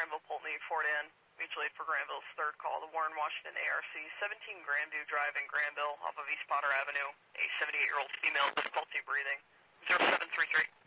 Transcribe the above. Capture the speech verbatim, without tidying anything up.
Granville, Pulteney, Fort Ann. Mutual aid for Granville's third call. The Warren Washington A R C, seventeen Grandview Drive in Granville, off of East Potter Avenue. A seventy-eight-year-old female, difficulty breathing. zero seven three three.